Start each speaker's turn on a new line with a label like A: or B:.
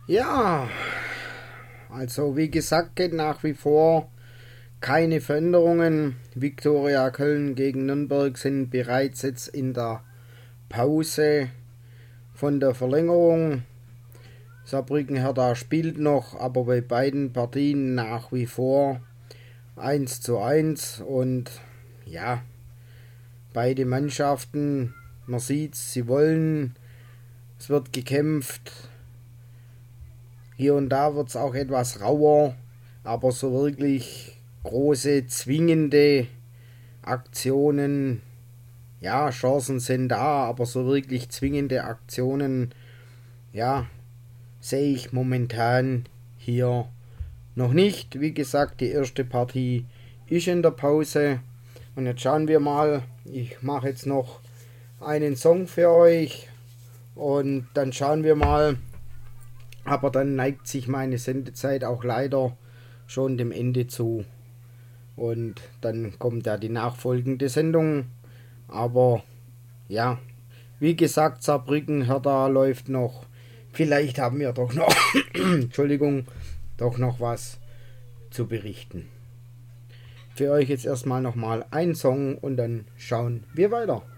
A: Ja, also wie gesagt, geht nach wie vor keine Veränderungen. Viktoria Köln gegen Nürnberg sind bereits jetzt in der Pause von der Verlängerung. Saarbrücken Hertha spielt noch, aber bei beiden Partien nach wie vor 1:1. Und ja, beide Mannschaften, man sieht, sie wollen, es wird gekämpft. Hier und da wird es auch etwas rauer, aber so wirklich große, zwingende Aktionen, ja, Chancen sind da, aber so wirklich zwingende Aktionen, ja, sehe ich momentan hier noch nicht. Wie gesagt, die erste Partie ist in der Pause. Und jetzt schauen wir mal. Ich mache jetzt noch einen Song für euch. Und dann schauen wir mal. Aber dann neigt sich meine Sendezeit auch leider schon dem Ende zu. Und dann kommt ja die nachfolgende Sendung. Aber ja, wie gesagt, Saarbrücken, Hertha läuft noch. Vielleicht haben wir doch noch, Entschuldigung, doch noch was zu berichten. Für euch jetzt erstmal nochmal ein Song und dann schauen wir weiter.